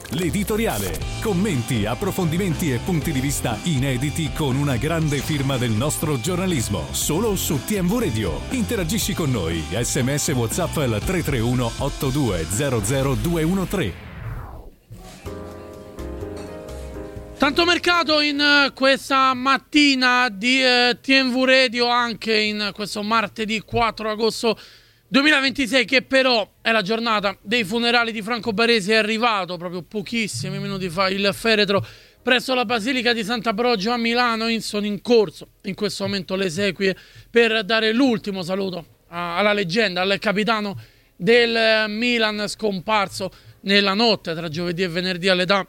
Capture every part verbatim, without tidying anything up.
L'editoriale. Commenti, approfondimenti e punti di vista inediti con una grande firma del nostro giornalismo. Solo su T M V Radio. Interagisci con noi. S M S WhatsApp al tre tre uno otto due zero zero due uno tre. Tanto mercato in questa mattina di eh, T M V Radio, anche in questo martedì quattro agosto duemilaventisei, che però è la giornata dei funerali di Franco Baresi. È arrivato proprio pochissimi minuti fa il feretro presso la Basilica di Sant'Ambrogio a Milano. Sono in corso in questo momento le esequie per dare l'ultimo saluto a, alla leggenda, al capitano del Milan, scomparso nella notte tra giovedì e venerdì all'età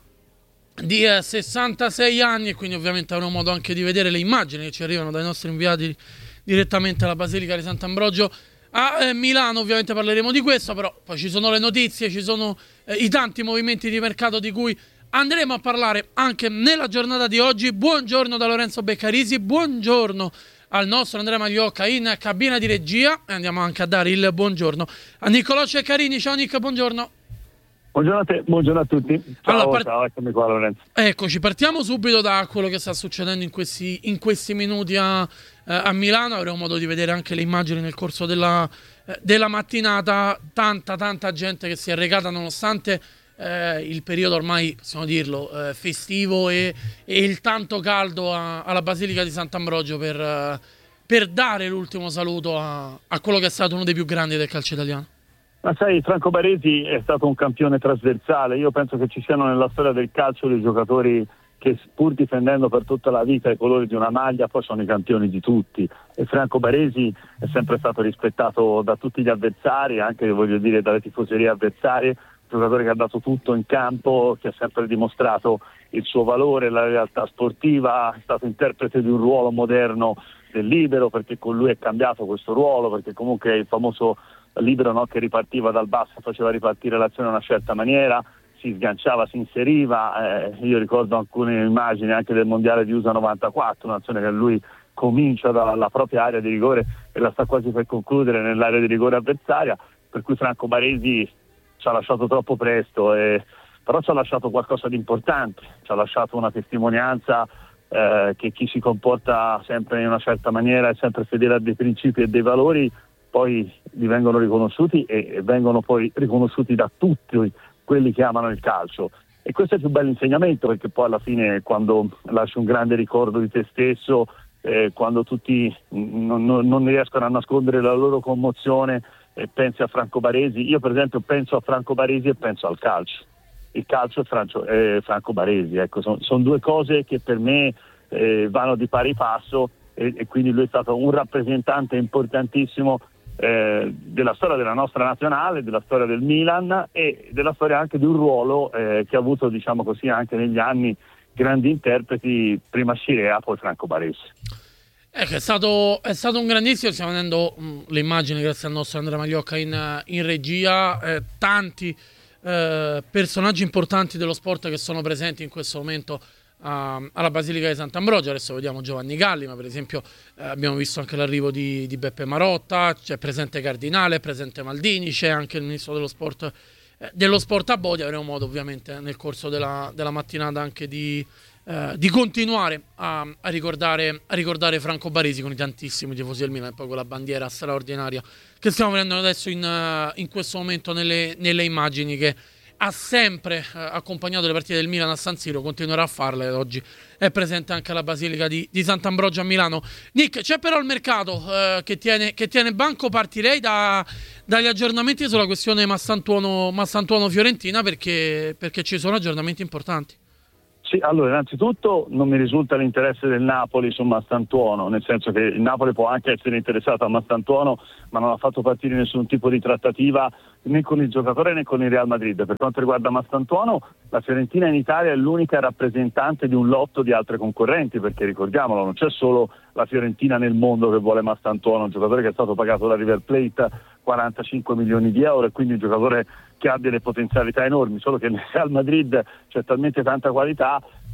di eh, sessantasei anni. E quindi ovviamente avremo modo anche di vedere le immagini che ci arrivano dai nostri inviati direttamente alla Basilica di Sant'Ambrogio a eh, Milano. Ovviamente parleremo di questo, però poi ci sono le notizie, ci sono eh, i tanti movimenti di mercato di cui andremo a parlare anche nella giornata di oggi. Buongiorno da Lorenzo Beccarisi, buongiorno al nostro Andrea Magliocca in cabina di regia, e andiamo anche a dare il buongiorno a Niccolò Ceccarini. Ciao Nick, buongiorno. Buongiorno a te, buongiorno a tutti. Ciao, allora, part- ciao, eccomi qua Lorenzo. Eccoci, partiamo subito da quello che sta succedendo in questi, in questi minuti a, eh, a Milano. Avremo modo di vedere anche le immagini nel corso della, eh, della mattinata. Tanta, tanta gente che si è recata nonostante eh, il periodo ormai, possiamo dirlo, eh, festivo e, e il tanto caldo a, alla Basilica di Sant'Ambrogio per, eh, per dare l'ultimo saluto a, a quello che è stato uno dei più grandi del calcio italiano. Ma sai, Franco Baresi è stato un campione trasversale. Io penso che ci siano nella storia del calcio dei giocatori che, pur difendendo per tutta la vita i colori di una maglia, poi sono i campioni di tutti. E Franco Baresi è sempre stato rispettato da tutti gli avversari, anche, voglio dire, dalle tifoserie avversarie. Un giocatore che ha dato tutto in campo, che ha sempre dimostrato il suo valore, la realtà sportiva. È stato interprete di un ruolo moderno del libero, perché con lui è cambiato questo ruolo, perché comunque è il famoso libero, no, che ripartiva dal basso, faceva ripartire l'azione in una certa maniera, si sganciava, si inseriva. Eh, io ricordo alcune immagini anche del mondiale di U S A novantaquattro, un'azione che lui comincia dalla propria area di rigore e la sta quasi per concludere nell'area di rigore avversaria, per cui Franco Baresi ci ha lasciato troppo presto, eh, però ci ha lasciato qualcosa di importante, ci ha lasciato una testimonianza eh, che chi si comporta sempre in una certa maniera è sempre fedele a dei principi e dei valori, poi li vengono riconosciuti e vengono poi riconosciuti da tutti quelli che amano il calcio. E questo è il più bello insegnamento, perché poi alla fine, quando lasci un grande ricordo di te stesso, eh, quando tutti non, non, non riescono a nascondere la loro commozione, eh, pensi a Franco Baresi. Io per esempio penso a Franco Baresi e penso al calcio. Il calcio è Franco, eh, Franco Baresi, ecco, sono son due cose che per me eh, vanno di pari passo, e, e quindi lui è stato un rappresentante importantissimo Eh, della storia della nostra nazionale, della storia del Milan e della storia anche di un ruolo eh, che ha avuto, diciamo così, anche negli anni grandi interpreti, prima Scirea, poi Franco Baresi. Eh, è, stato, è stato un grandissimo, stiamo vedendo mh, le immagini grazie al nostro Andrea Magliocca in, in regia, eh, tanti eh, personaggi importanti dello sport che sono presenti in questo momento alla Basilica di Sant'Ambrogio. Adesso vediamo Giovanni Galli, ma per esempio eh, abbiamo visto anche l'arrivo di, di Beppe Marotta, c'è presente Cardinale, è presente Maldini, c'è anche il ministro dello sport, eh, dello sport a Bodi. Avremo modo ovviamente nel corso della, della mattinata anche di, eh, di continuare a, a, ricordare, a ricordare Franco Baresi con i tantissimi tifosi del Milan e poi con la bandiera straordinaria che stiamo vedendo adesso in, in questo momento nelle, nelle immagini, che ha sempre eh, accompagnato le partite del Milan a San Siro, continuerà a farle. Oggi è presente anche alla Basilica di, di Sant'Ambrogio a Milano. Nick, c'è però il mercato eh, che, tiene, che tiene banco. Partirei da, dagli aggiornamenti sulla questione Massantuono, Massantuono Fiorentina, perché, perché ci sono aggiornamenti importanti. Sì, allora innanzitutto non mi risulta l'interesse del Napoli su Massantuono, nel senso che il Napoli può anche essere interessato a Massantuono, ma non ha fatto partire nessun tipo di trattativa né con il giocatore né con il Real Madrid. Per quanto riguarda Massantuono, la Fiorentina in Italia è l'unica rappresentante di un lotto di altre concorrenti, perché ricordiamolo, non c'è solo la Fiorentina nel mondo che vuole Massantuono, un giocatore che è stato pagato da River Plate quarantacinque milioni di euro e quindi un giocatore che ha delle potenzialità enormi, solo che nel Real Madrid c'è talmente tanta qualità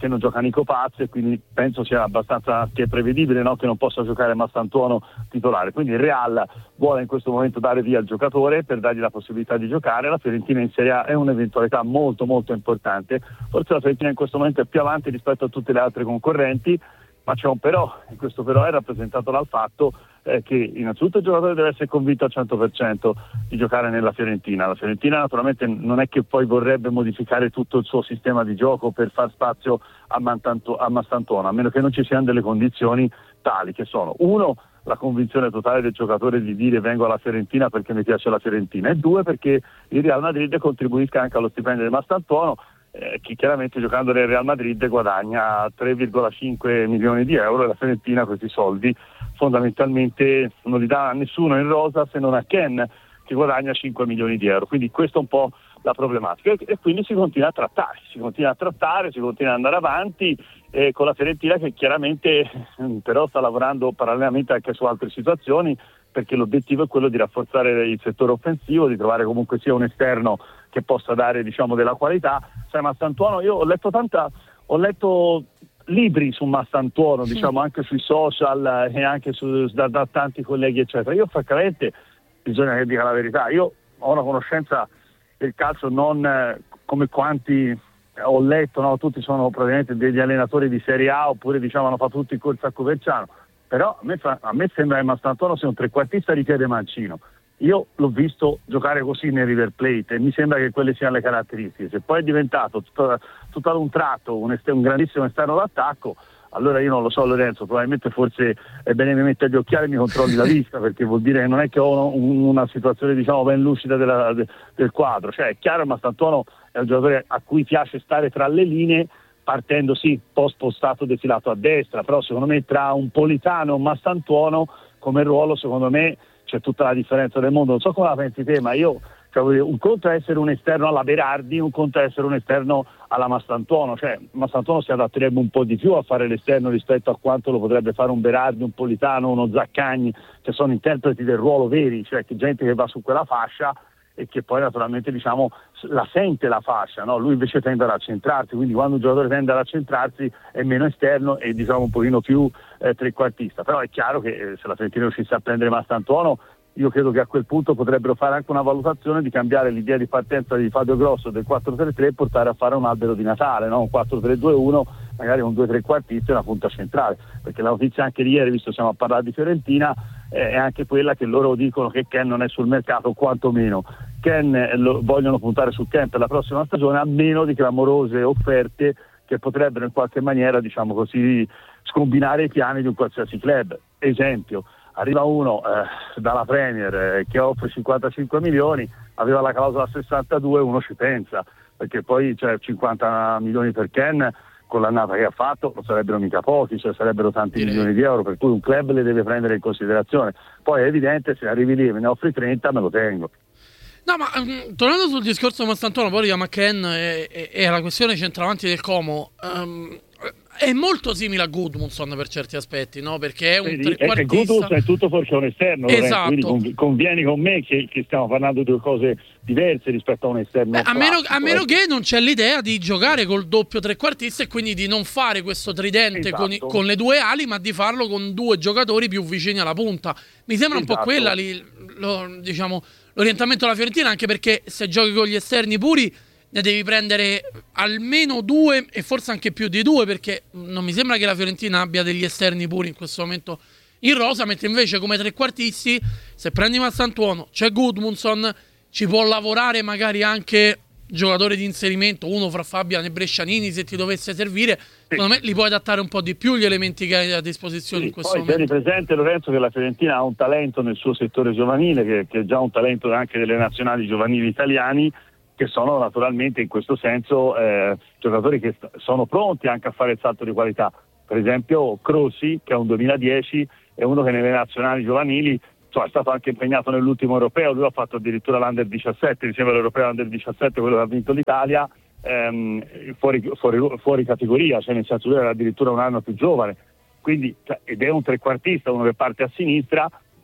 che non gioca Nico Paz, e quindi penso sia abbastanza che è prevedibile, no? Che non possa giocare Mastantuono titolare. Quindi il Real vuole in questo momento dare via il giocatore per dargli la possibilità di giocare. La Fiorentina in Serie A è un'eventualità molto molto importante, forse la Fiorentina in questo momento è più avanti rispetto a tutte le altre concorrenti, ma c'è un però, e questo però è rappresentato dal fatto eh, che innanzitutto il giocatore deve essere convinto al cento per cento di giocare nella Fiorentina. La Fiorentina naturalmente non è che poi vorrebbe modificare tutto il suo sistema di gioco per far spazio a, Mantanto- a Mastantuono, a meno che non ci siano delle condizioni tali, che sono: uno, la convinzione totale del giocatore di dire vengo alla Fiorentina perché mi piace la Fiorentina, e due, perché il Real Madrid contribuisca anche allo stipendio di Mastantuono, eh, che chiaramente giocando nel Real Madrid guadagna tre virgola cinque milioni di euro, e la Fiorentina questi soldi fondamentalmente non li dà a nessuno in rosa se non a Ken, che guadagna cinque milioni di euro. Quindi questo è un po' la problematica, e quindi si continua a trattare, si continua a trattare, si continua ad andare avanti eh, con la Fiorentina, che chiaramente però sta lavorando parallelamente anche su altre situazioni, perché l'obiettivo è quello di rafforzare il settore offensivo, di trovare comunque sia un esterno che possa dare, diciamo, della qualità. Sai, Mastantuono, io ho letto tanta ho letto libri su Mastantuono, sì, diciamo anche sui social e anche su, da, da tanti colleghi eccetera. Io francamente, bisogna che dica la verità, io ho una conoscenza del calcio non eh, come quanti ho letto, no? Tutti sono praticamente degli allenatori di Serie A, oppure diciamo hanno fatto tutti il corso a Coverciano, però a me, a me sembra che Mastantuono sia un trequartista di piede mancino. Io l'ho visto giocare così nel River Plate e mi sembra che quelle siano le caratteristiche. Se poi è diventato tutto, tutto ad un tratto un, est- un grandissimo esterno d'attacco, allora io non lo so, Lorenzo, probabilmente forse è bene mi mettere gli occhiali e mi controlli la vista, perché vuol dire che non è che ho un, una situazione, diciamo, ben lucida della, de, del quadro. Cioè è chiaro, Mastantuono è un giocatore a cui piace stare tra le linee, partendo sì, po' spostato defilato a destra, però secondo me tra un Politano e un Mastantuono come ruolo, secondo me c'è tutta la differenza del mondo. Non so come la pensi te, ma io, cioè, un conto è essere un esterno alla Berardi, un conto è essere un esterno alla Mastantuono. Cioè Mastantuono si adatterebbe un po' di più a fare l'esterno rispetto a quanto lo potrebbe fare un Berardi, un Politano, uno Zaccagni, che sono interpreti del ruolo veri, cioè che gente che va su quella fascia e che poi naturalmente, diciamo, la sente la fascia, no? Lui invece tende ad accentrarsi, quindi quando un giocatore tende ad accentrarsi è meno esterno e, diciamo, un pochino più eh, trequartista. Però è chiaro che eh, se la Fiorentina riuscisse a prendere Mastantuono, io credo che a quel punto potrebbero fare anche una valutazione di cambiare l'idea di partenza di Fabio Grosso del quattro tre tre e portare a fare un albero di Natale, no? Un quattro tre due uno, magari con due trequartisti e una punta centrale, perché la notizia anche di ieri, visto siamo a parlare di Fiorentina, eh, è anche quella che loro dicono che Ken non è sul mercato, quantomeno Ken eh, lo, vogliono puntare su Ken per la prossima stagione, a meno di clamorose offerte che potrebbero in qualche maniera, diciamo così, scombinare i piani di un qualsiasi club. Esempio, arriva uno eh, dalla Premier eh, che offre cinquantacinque milioni, aveva la clausola sessantadue, uno ci pensa, perché poi c'è cioè, cinquanta milioni per Ken, con l'annata che ha fatto non sarebbero mica pochi, cioè sarebbero tanti Direi. milioni di euro, per cui un club le deve prendere in considerazione. Poi è evidente, se arrivi lì e me ne offri trenta, me lo tengo. No, ma um, tornando sul discorso Mastantuono, poi arriviamo a Ken e, e, e alla questione centravanti del Como. Um, è molto simile a Gudmundsson per certi aspetti, no? Perché è un Vedi, trequartista. Gudmundsson è tutto forse un esterno, esatto. Lorenzo, quindi convieni con me che, che stiamo parlando di due cose diverse rispetto a un esterno. Beh, a meno, classico, a meno eh. che non c'è l'idea di giocare col doppio trequartista e quindi di non fare questo tridente esatto. con, i, con le due ali, ma di farlo con due giocatori più vicini alla punta. Mi sembra esatto. un po' quella lì, lo, diciamo, l'orientamento della Fiorentina, anche perché se giochi con gli esterni puri ne devi prendere almeno due e forse anche più di due, perché non mi sembra che la Fiorentina abbia degli esterni puri in questo momento in rosa, mentre invece come trequartisti, se prendi Mastantuono, c'è Gudmundsson, ci può lavorare magari anche giocatore di inserimento, uno fra Fabian e Brescianini, se ti dovesse servire. Sì. Secondo me li puoi adattare un po' di più gli elementi che hai a disposizione, sì, in questo poi momento. Tieni presente, Lorenzo, che la Fiorentina ha un talento nel suo settore giovanile, che, che è già un talento anche delle nazionali giovanili italiani, che sono naturalmente in questo senso eh, giocatori che st- sono pronti anche a fare il salto di qualità. Per esempio Crossi, che è un duemiladieci, è uno che nelle nazionali giovanili, cioè, è stato anche impegnato nell'ultimo europeo, lui ha fatto addirittura l'Under diciassette, insieme all'europeo Under diciassette, quello che ha vinto l'Italia, ehm, fuori, fuori, fuori categoria, cioè nel senso lui era addirittura un anno più giovane, quindi, cioè, ed è un trequartista, uno che parte a sinistra,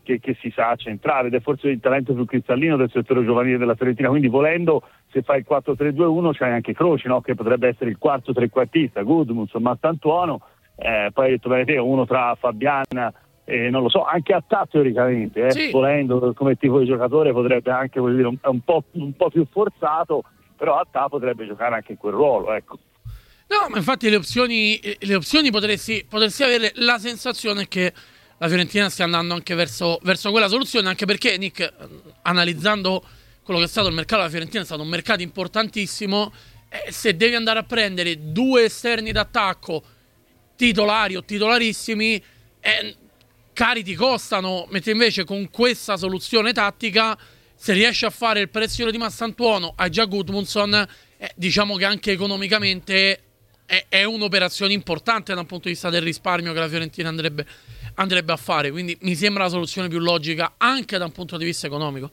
che, che si sa centrare ed è forse il talento più cristallino del settore giovanile della Fiorentina, quindi volendo, se fai il quattro tre due uno c'hai anche Croci, no? Che potrebbe essere il quarto trequartista, Gudmundsson, Marcantuono, eh, poi hai detto bene te, uno tra Fabian e non lo so, anche Attà teoricamente, eh, sì. volendo come tipo di giocatore potrebbe anche, voglio dire, un, un, po', un po' più forzato, però Attà potrebbe giocare anche in quel ruolo, ecco. No, ma infatti le opzioni, le opzioni potresti, potresti avere la sensazione che la Fiorentina stia andando anche verso, verso quella soluzione, anche perché, Nick, analizzando quello che è stato il mercato della Fiorentina, è stato un mercato importantissimo. Eh, se devi andare a prendere due esterni d'attacco titolari o titolarissimi, eh, cari ti costano, mentre invece con questa soluzione tattica, se riesci a fare il prestito di Marcantuono a già Gudmundsson, eh, diciamo che anche economicamente è, è un'operazione importante dal punto di vista del risparmio che la Fiorentina andrebbe, andrebbe a fare, quindi mi sembra la soluzione più logica anche da un punto di vista economico.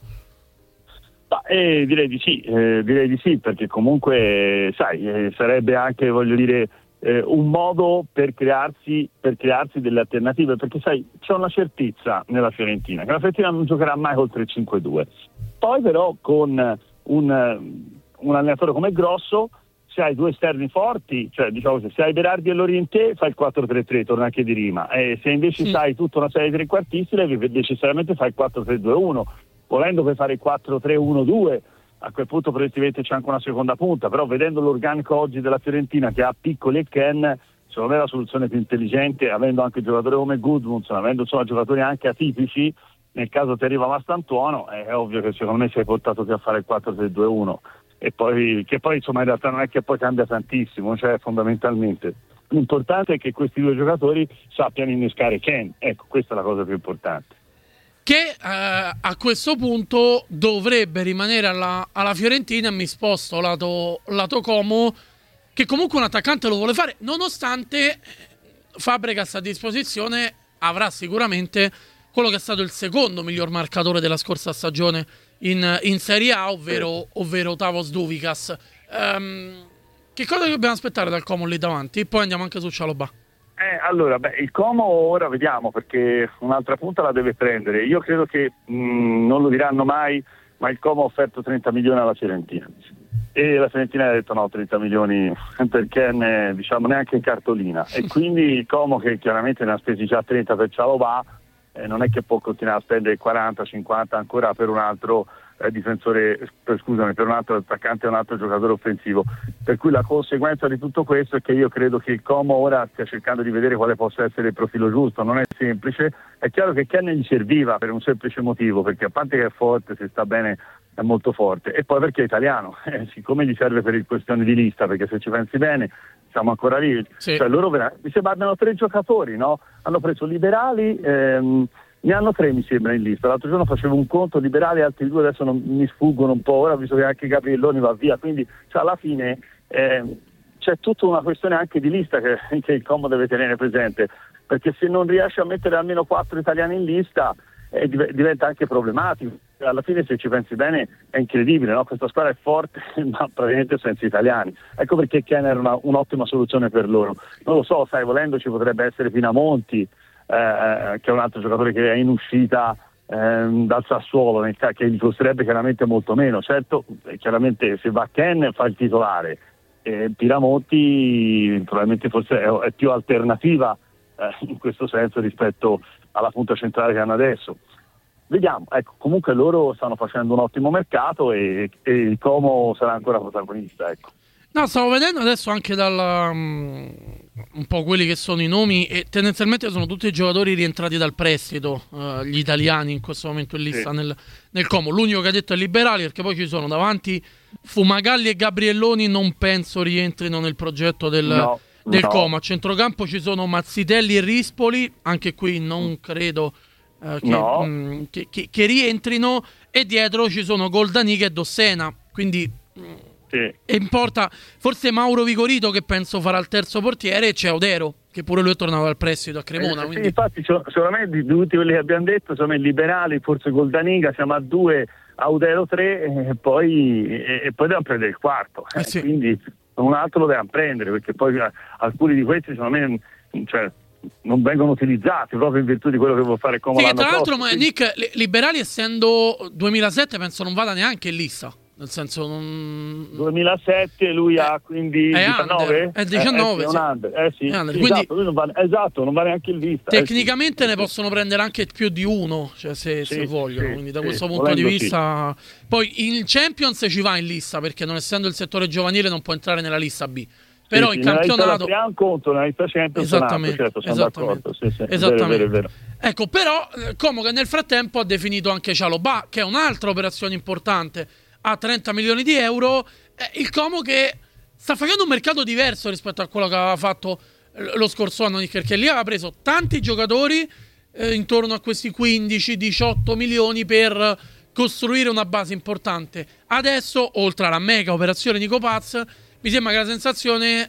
Ma, eh, direi di sì, eh, direi di sì, perché comunque sai, eh, sarebbe anche, voglio dire, eh, un modo per crearsi, per crearsi delle alternative, perché sai, c'è una certezza nella Fiorentina, che la Fiorentina non giocherà mai col tre cinque due. Poi però con un, un allenatore come Grosso, se hai due esterni forti, cioè diciamo se hai Berardi e Lorientè fai il quattro tre tre, torna anche di rima, e se invece sì. hai tutta una serie di trequartisti necessariamente fai il quattro tre due uno, volendo puoi fare il quattro tre uno due, a quel punto probabilmente c'è anche una seconda punta, però vedendo l'organico oggi della Fiorentina che ha Piccoli e Ken, secondo me la soluzione più intelligente, avendo anche giocatori come Gudmundsson, avendo insomma giocatori anche atipici, nel caso ti arriva Marcantuono, è ovvio che secondo me sei portato più a fare il quattro tre due uno, e poi che poi insomma in realtà non è che poi cambia tantissimo, cioè fondamentalmente l'importante è che questi due giocatori sappiano innescare Ken, ecco, questa è la cosa più importante, che eh, a questo punto dovrebbe rimanere alla, alla Fiorentina. Mi sposto lato, lato Como, che comunque un attaccante lo vuole fare, nonostante Fabregas a disposizione avrà sicuramente quello che è stato il secondo miglior marcatore della scorsa stagione in, in Serie A, ovvero, ovvero Tavos Duvikas. Um, che cosa dobbiamo aspettare dal Como lì davanti? Poi andiamo anche su Cialobà. Eh, allora, beh, il Como ora vediamo, perché un'altra punta la deve prendere. Io credo che mh, non lo diranno mai, ma il Como ha offerto trenta milioni alla Fiorentina. E la Fiorentina ha detto no, trenta milioni perché ne, diciamo neanche in cartolina. E quindi il Como, che chiaramente ne ha spesi già trenta per Cialobà, eh, non è che può continuare a spendere quaranta cinquanta ancora per un altro eh, difensore, per, scusami, per un altro attaccante e un altro giocatore offensivo. Per cui la conseguenza di tutto questo è che io credo che il Como ora stia cercando di vedere quale possa essere il profilo giusto. Non è semplice, è chiaro che Ken gli serviva per un semplice motivo, perché a parte che è forte, se sta bene è molto forte, e poi perché è italiano, eh, siccome gli serve per il questione di lista, perché se ci pensi bene siamo ancora lì, sì. Cioè loro veramente, mi sembra abbiano tre giocatori, no? Hanno preso Liberali, ehm, ne hanno tre mi sembra in lista, l'altro giorno facevo un conto, Liberali, altri due adesso non, mi sfuggono un po', ora visto che anche Gabrielloni va via, quindi cioè, alla fine eh, c'è tutta una questione anche di lista che, che il Como deve tenere presente, perché se non riesce a mettere almeno quattro italiani in lista eh, diventa anche problematico. Alla fine, se ci pensi bene, è incredibile, no? Questa squadra è forte ma praticamente senza italiani, ecco perché Ken era una, un'ottima soluzione per loro. Non lo so, sai, volendo ci potrebbe essere Pinamonti, eh, che è un altro giocatore che è in uscita eh, dal Sassuolo, nel, che gli costerebbe chiaramente molto meno. Certo, chiaramente se va Ken fa il titolare, eh, Pinamonti probabilmente forse è, è più alternativa eh, in questo senso rispetto alla punta centrale che hanno adesso. Vediamo, ecco, comunque loro stanno facendo un ottimo mercato e, e il Como sarà ancora protagonista, ecco. No, stavo vedendo adesso anche dal um, un po' quelli che sono i nomi, e tendenzialmente sono tutti giocatori rientrati dal prestito, uh, gli italiani in questo momento in lista, sì. nel, nel Como. L'unico che ha detto è Liberali, perché poi ci sono davanti Fumagalli e Gabrielloni, non penso rientrino nel progetto del, no, del no. Como. A centrocampo ci sono Mazzitelli e Rispoli, anche qui non credo uh, che, no. mh, che, che, che rientrino, e dietro ci sono Goldaniga e Dossena, quindi mh, sì. E importa forse Mauro Vigorito, che penso farà il terzo portiere, e c'è Odero che pure lui è tornato dal prestito a Cremona, eh, quindi... sì, infatti secondo di tutti quelli che abbiamo detto, sono i Liberali, forse Goldaniga, siamo a due, a Odero tre, e poi, e, e poi dobbiamo prendere il quarto, eh, eh sì. quindi un altro lo dobbiamo prendere, perché poi alcuni di questi secondo me, cioè, non vengono utilizzati proprio in virtù di quello che vuol fare Como. Sì, l'anno tra l'altro, prossimo. Nick, Liberali essendo duemilasette penso non vada neanche in lista. Nel senso non... duemilasette, lui eh, ha quindi è diciannove? Under, è diciannove, eh, eh, sì. è un under, eh sì, È under, sì, quindi, esatto, lui non va, esatto, non va neanche in lista. Tecnicamente eh, sì. ne possono prendere anche più di uno, cioè se, sì, se vogliono, sì, quindi da sì, questo punto di volendo, vista... Sì. Poi in Champions ci va in lista, perché non essendo il settore giovanile non può entrare nella lista B. Però sì, in sì, campionato... Nella un conto, nella lista Champions esattamente, certo, sono esattamente, d'accordo. Sì, sì, esattamente. Vero, vero, vero. Ecco, però Como che nel frattempo ha definito anche Chalobah, che è un'altra operazione importante, a trenta milioni di euro. Eh, il Como che sta facendo un mercato diverso rispetto a quello che aveva fatto lo scorso anno, perché lì aveva preso tanti giocatori eh, intorno a questi quindici diciotto milioni per costruire una base importante. Adesso, oltre alla mega operazione Nico Paz, mi sembra che la sensazione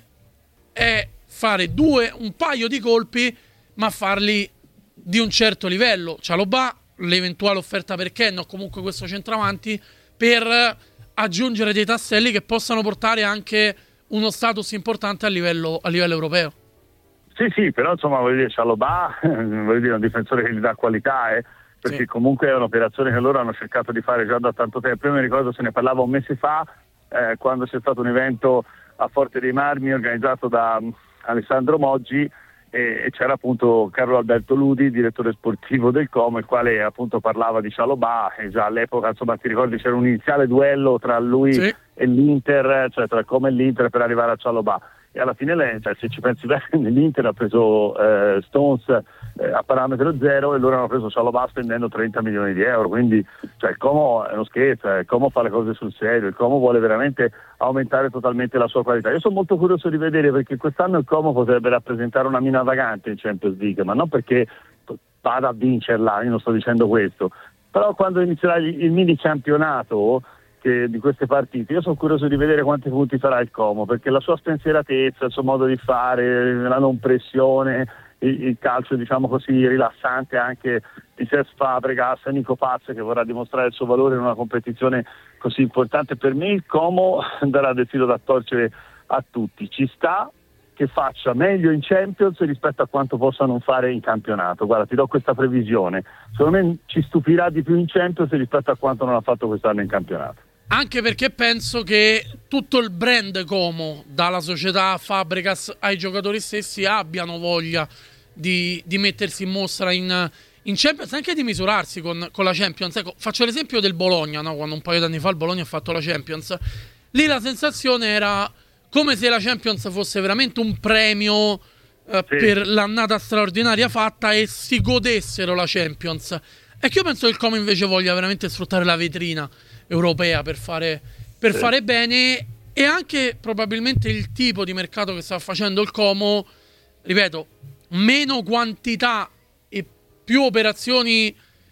è fare due, un paio di colpi, ma farli di un certo livello. Chalobah, l'eventuale offerta per Ken o comunque questo centravanti, per aggiungere dei tasselli che possano portare anche uno status importante a livello, a livello europeo. Sì, sì, però insomma voglio dire, Chalobah voglio dire, è un difensore che gli dà qualità, eh, perché sì. Comunque è un'operazione che loro hanno cercato di fare già da tanto tempo. Io mi ricordo, se ne parlava un mese fa, eh, quando c'è stato un evento a Forte dei Marmi organizzato da um, Alessandro Moggi, e c'era appunto Carlo Alberto Ludi, direttore sportivo del Como, il quale appunto parlava di Chalobah, e già all'epoca, insomma, ti ricordi, c'era un iniziale duello tra lui sì. e l'Inter, cioè tra il Como e l'Inter per arrivare a Chalobah, e alla fine lei, cioè, se ci pensi bene, l'Inter ha preso eh, Stones eh, a parametro zero e loro hanno preso Chalobah spendendo trenta milioni di euro, quindi cioè, il Como è uno scherzo, il Como fa le cose sul serio, il Como vuole veramente aumentare totalmente la sua qualità. Io sono molto curioso di vedere, perché quest'anno il Como potrebbe rappresentare una mina vagante in Champions League, ma non perché vada a vincerla, io non sto dicendo questo, però quando inizierà il mini campionato di queste partite, io sono curioso di vedere quanti punti farà il Como, perché la sua spensieratezza, il suo modo di fare, la non pressione, il, il calcio diciamo così rilassante anche di Cesc Fabregas, Nico Paz, che vorrà dimostrare il suo valore in una competizione così importante. Per me il Como darà del filo da torcere a tutti. Ci sta che faccia meglio in Champions rispetto a quanto possa non fare in campionato. Guarda, ti do questa previsione, secondo me ci stupirà di più in Champions rispetto a quanto non ha fatto quest'anno in campionato. Anche perché penso che tutto il brand Como, dalla società Fabregas ai giocatori stessi, abbiano voglia di, di mettersi in mostra in, in Champions, anche di misurarsi con, con la Champions. Ecco, faccio l'esempio del Bologna, no? Quando un paio d'anni fa il Bologna ha fatto la Champions. Lì la sensazione era come se la Champions fosse veramente un premio eh, sì. per l'annata straordinaria fatta, e si godessero la Champions. E che io penso che il Como invece voglia veramente sfruttare la vetrina europea per fare, per sì. fare bene, e anche probabilmente il tipo di mercato che sta facendo il Como, ripeto, meno quantità e più operazioni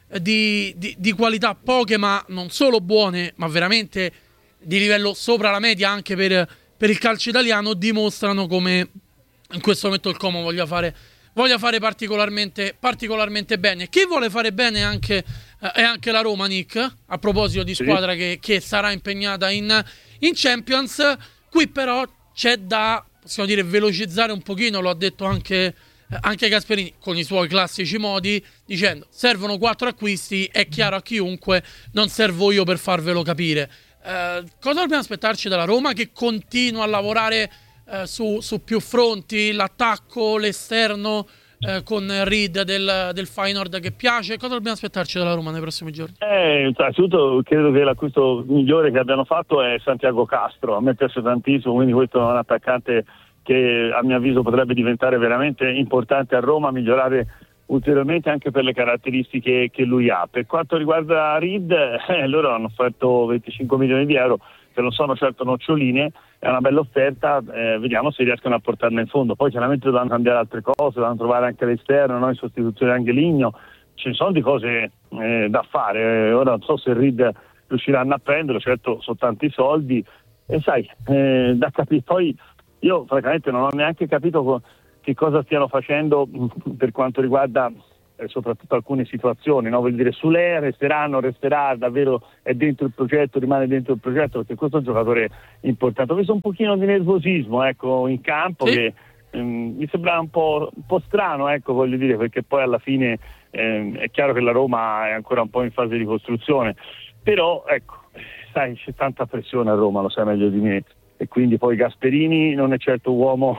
di, di, di qualità, poche ma non solo buone, ma veramente di livello sopra la media anche per, per il calcio italiano, dimostrano come in questo momento il Como voglia fare voglia fare particolarmente, particolarmente bene. Chi vuole fare bene anche, eh, è anche la Roma, Nick, a proposito di squadra sì. che, che sarà impegnata in, in Champions. Qui però c'è da, possiamo dire, velocizzare un pochino, lo ha detto anche, eh, anche Gasperini con i suoi classici modi, dicendo servono quattro acquisti, è chiaro a chiunque, non servo io per farvelo capire. Eh, cosa dobbiamo aspettarci dalla Roma, che continua a lavorare Eh, su, su più fronti, l'attacco, l'esterno, eh, con Reed del, del Feyenoord che piace? Cosa dobbiamo aspettarci dalla Roma nei prossimi giorni? Eh, innanzitutto credo che l'acquisto migliore che abbiano fatto è Santiago Castro. A me piace tantissimo, quindi questo è un attaccante che a mio avviso potrebbe diventare veramente importante a Roma, migliorare ulteriormente anche per le caratteristiche che lui ha. Per quanto riguarda Reed, eh, loro hanno offerto venticinque milioni di euro, che non sono certo noccioline, è una bella offerta, eh, vediamo se riescono a portarla in fondo. Poi chiaramente dovranno cambiare altre cose, dovranno trovare anche l'esterno, no? In sostituzione anche Ligno, ci sono di cose eh, da fare. Ora non so se Reed riusciranno a prenderlo, certo sono tanti soldi, e sai, eh, da capire. Poi io francamente non ho neanche capito co- che cosa stiano facendo mh, per quanto riguarda eh, soprattutto alcune situazioni, no? Vuol dire, Soulé resterà, non resterà, davvero è dentro il progetto, rimane dentro il progetto, perché questo è un giocatore importante. Ho visto un pochino di nervosismo, ecco, in campo, sì. che ehm, mi sembra un po', un po' strano, ecco, voglio dire, perché poi alla fine ehm, è chiaro che la Roma è ancora un po' in fase di costruzione, però ecco, sai, c'è tanta pressione a Roma, lo sai meglio di me, e quindi poi Gasperini non è certo uomo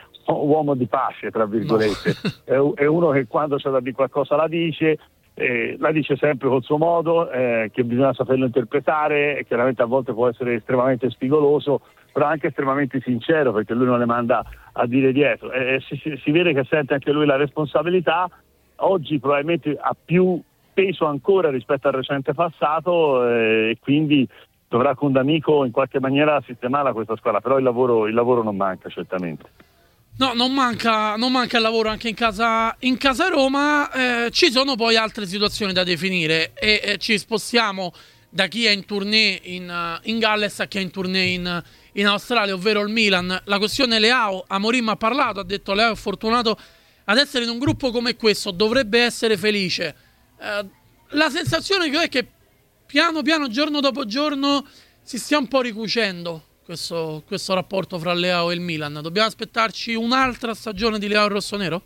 uomo di pace, tra virgolette, no. è, è uno che quando c'è da dire qualcosa la dice, eh, la dice sempre col suo modo, eh, che bisogna saperlo interpretare, e chiaramente a volte può essere estremamente spigoloso, però anche estremamente sincero, perché lui non le manda a dire dietro, eh, si, si, si vede che sente anche lui la responsabilità. Oggi probabilmente ha più peso ancora rispetto al recente passato, eh, e quindi dovrà con D'Amico in qualche maniera sistemare questa squadra, però il lavoro, il lavoro non manca certamente. No, non manca, non manca il lavoro anche in casa, in casa Roma. Eh, ci sono poi altre situazioni da definire e eh, ci spostiamo da chi è in tournée in, uh, in Galles a chi è in tournée in, in Australia, ovvero il Milan. La questione Leao, Amorim ha parlato, ha detto Leao è fortunato ad essere in un gruppo come questo, dovrebbe essere felice. Eh, la sensazione che ho è che piano piano, giorno dopo giorno, si stia un po' ricucendo Questo, questo rapporto fra Leao e il Milan. Dobbiamo aspettarci un'altra stagione di Leao rossonero?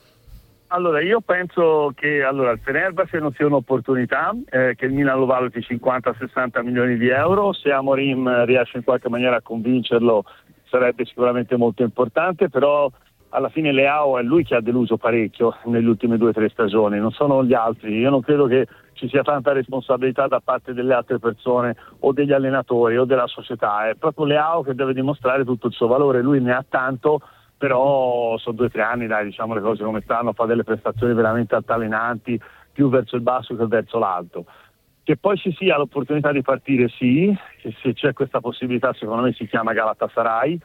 Allora, io penso che allora, il Fenerbahce non sia un'opportunità, eh, che il Milan lo valuti cinquanta sessanta milioni di euro. Se Amorim riesce in qualche maniera a convincerlo sarebbe sicuramente molto importante, però alla fine Leao è lui che ha deluso parecchio nelle ultime due o tre stagioni, non sono gli altri. Io non credo che ci sia tanta responsabilità da parte delle altre persone o degli allenatori o della società, è proprio Leao che deve dimostrare tutto il suo valore. Lui ne ha tanto, però sono due o tre anni, dai, diciamo le cose come stanno, fa delle prestazioni veramente altalenanti, più verso il basso che verso l'alto. Che poi ci sia l'opportunità di partire, sì, che se c'è questa possibilità secondo me si chiama Galatasaray.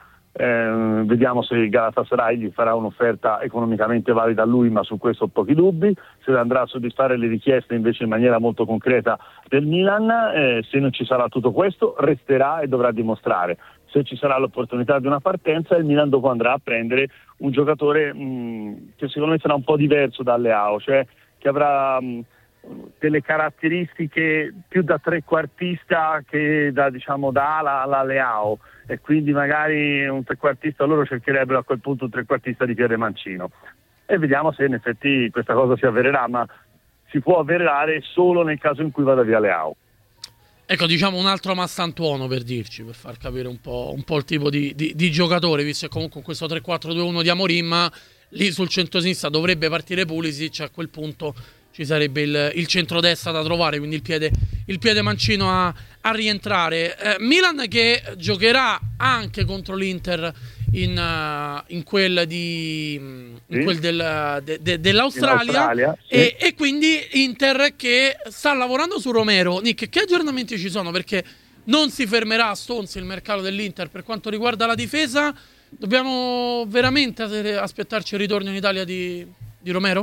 Eh, vediamo se il Galatasaray gli farà un'offerta economicamente valida a lui, ma su questo ho pochi dubbi. Se andrà a soddisfare le richieste invece in maniera molto concreta del Milan, eh, se non ci sarà tutto questo resterà e dovrà dimostrare. Se ci sarà l'opportunità di una partenza, il Milan dopo andrà a prendere un giocatore mh, che secondo me sarà un po' diverso da Leao, cioè che avrà mh, delle caratteristiche più da trequartista che da, diciamo, da ala alla Leao, e quindi magari un trequartista, loro cercherebbero a quel punto un trequartista di piede mancino, e vediamo se in effetti questa cosa si avvererà, ma si può avverare solo nel caso in cui vada via Leao. Ecco, diciamo un altro Massantuono, per dirci, per far capire un po', un po' il tipo di, di, di giocatore, visto che comunque questo tre quattro due uno di Amorim, lì sul centro-sinistra dovrebbe partire Pulisic, a quel punto ci sarebbe il, il centrodestra da trovare, quindi il piede, il piede mancino a, a rientrare. Eh, Milan che giocherà anche contro l'Inter in, uh, in quel, di, in sì. quel del, de, de, dell'Australia, sì. e, e quindi Inter che sta lavorando su Romero. Nick, che aggiornamenti ci sono? Perché non si fermerà a Stones il mercato dell'Inter per quanto riguarda la difesa. Dobbiamo veramente aspettarci il ritorno in Italia di, di Romero?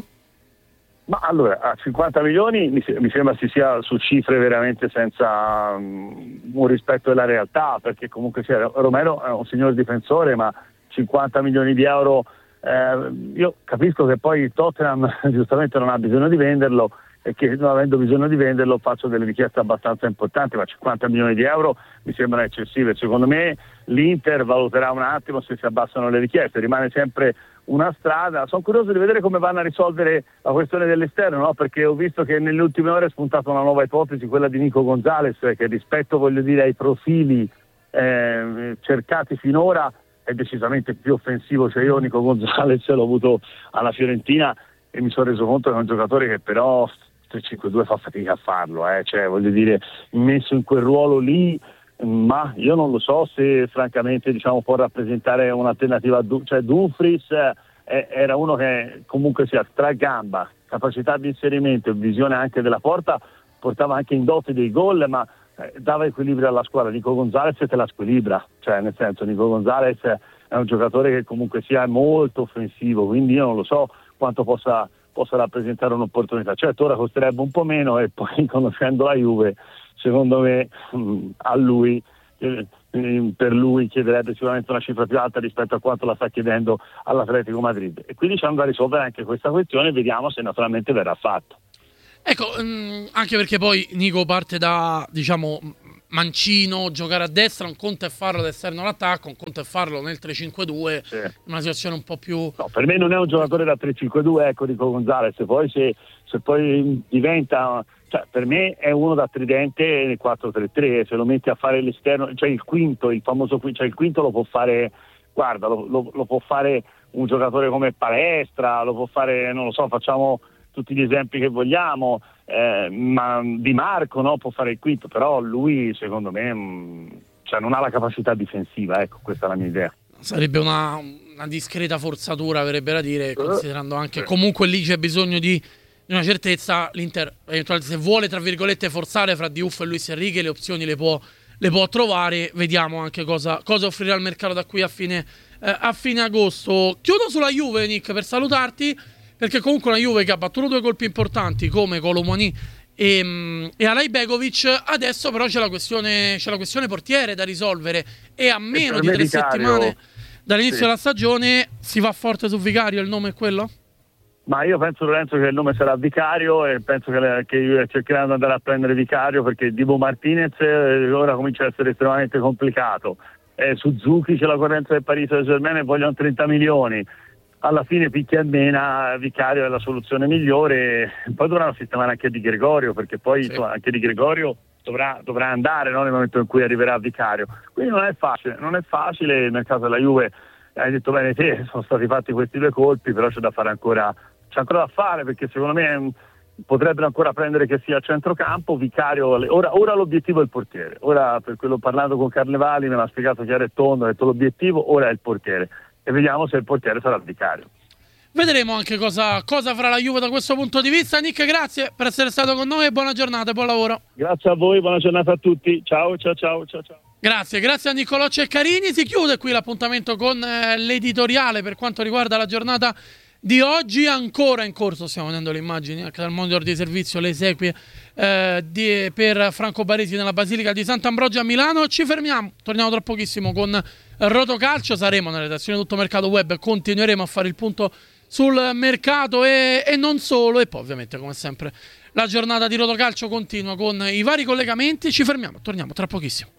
Ma allora, a cinquanta milioni mi, mi sembra si sia su cifre veramente senza um, un rispetto della realtà, perché comunque sia, Romero è un signor difensore, ma cinquanta milioni di euro, eh, io capisco che poi il Tottenham giustamente non ha bisogno di venderlo, e che non avendo bisogno di venderlo faccio delle richieste abbastanza importanti, ma cinquanta milioni di euro mi sembrano eccessive. Secondo me l'Inter valuterà un attimo se si abbassano le richieste, rimane sempre una strada. Sono curioso di vedere come vanno a risolvere la questione dell'esterno, no? Perché ho visto che nelle ultime ore è spuntata una nuova ipotesi, quella di Nico Gonzalez, che rispetto, voglio dire, ai profili eh, cercati finora è decisamente più offensivo. Cioè io Nico Gonzalez l'ho avuto alla Fiorentina e mi sono reso conto che è un giocatore che però tre cinque due fa fatica a farlo, eh? Cioè voglio dire, messo in quel ruolo lì, ma io non lo so se francamente diciamo può rappresentare un'alternativa. Cioè Dumfries eh, era uno che comunque sia stragamba, capacità di inserimento e visione anche della porta, portava anche in dote dei gol, ma eh, dava equilibrio alla squadra. Nico Gonzalez te la squilibra, cioè nel senso Nico Gonzalez è un giocatore che comunque sia molto offensivo, quindi io non lo so quanto possa, possa rappresentare un'opportunità. Certo ora costerebbe un po' meno, e poi conoscendo la Juve secondo me a lui, per lui chiederebbe sicuramente una cifra più alta rispetto a quanto la sta chiedendo all'Atletico Madrid, e quindi c'è da risolvere anche questa questione, vediamo se naturalmente verrà fatto. Ecco, anche perché poi Nico parte da, diciamo, mancino, giocare a destra, un conto è farlo da esterno all'attacco, un conto è farlo nel tre cinque due, sì. Una situazione un po' più... No, per me non è un giocatore da tre cinque due, ecco, Nico Gonzalez, poi se, se poi diventa... Cioè, per me è uno da tridente nel quattro tre tre, se lo metti a fare l'esterno, cioè il quinto, il famoso quinto, cioè il quinto lo può fare, guarda, lo, lo, lo può fare un giocatore come Palestra, lo può fare, non lo so, facciamo tutti gli esempi che vogliamo, eh, ma Di Marco, no, può fare il quinto, però lui secondo me mh, cioè non ha la capacità difensiva, ecco, questa è la mia idea. Sarebbe una, una discreta forzatura, verrebbe da dire, considerando anche comunque lì c'è bisogno di di una certezza. L'Inter eventualmente se vuole tra virgolette forzare fra Diouf e Luis Enrique le opzioni le può, le può trovare. Vediamo anche cosa, cosa offrirà il mercato da qui a fine, eh, a fine agosto. Chiudo sulla Juve, Nick, per salutarti, perché comunque una Juve che ha battuto due colpi importanti come Colomoni e, e Alay Begovic. Adesso però c'è la questione c'è la questione portiere da risolvere e a meno di tre Vicario, settimane dall'inizio sì. della stagione si va forte su Vicario. Il nome è quello? Ma io penso, Lorenzo, che il nome sarà Vicario e penso che, che cercheranno di andare a prendere Vicario, perché Dibu Martinez eh, ora comincia a essere estremamente complicato. Eh, Suzuki c'è la correnza del Paris Saint-Germain e vogliono trenta milioni. Alla fine picchia e mena, Vicario è la soluzione migliore. Poi dovranno sistemare anche Di Gregorio, perché poi sì. insomma, anche Di Gregorio dovrà, dovrà andare, no, nel momento in cui arriverà Vicario. Quindi non è facile, non è facile. Nel caso della Juve hai detto bene te, sono stati fatti questi due colpi, però c'è da fare ancora... C'è ancora da fare, perché secondo me potrebbero ancora prendere che sia a centrocampo. Vicario, ora, ora l'obiettivo è il portiere. Ora, per quello parlando con Carnevali, me l'ha spiegato chiaro e tondo, ha detto l'obiettivo ora è il portiere e vediamo se il portiere sarà il Vicario. Vedremo anche cosa, cosa farà la Juve da questo punto di vista. Nick, grazie per essere stato con noi e buona giornata e buon lavoro. Grazie a voi, buona giornata a tutti. Ciao, ciao, ciao, ciao, ciao. Grazie, grazie a Niccolò Ceccarini. Si chiude qui l'appuntamento con eh, l'editoriale per quanto riguarda la giornata di oggi. Ancora in corso, stiamo vedendo le immagini anche dal monitor di servizio, le esequie eh, di, per Franco Baresi nella Basilica di Sant'Ambrogio a Milano. Ci fermiamo, torniamo tra pochissimo con Rotocalcio, saremo nella redazione Tutto Mercato Web, continueremo a fare il punto sul mercato e, e non solo, e poi ovviamente come sempre la giornata di Rotocalcio continua con i vari collegamenti. Ci fermiamo, torniamo tra pochissimo.